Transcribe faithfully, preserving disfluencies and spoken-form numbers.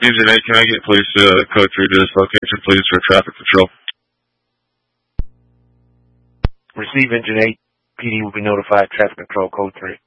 Engine eight, can I get police uh, code three to this location, please, for traffic control? Receive Engine eight. P D will be notified. Traffic control code three.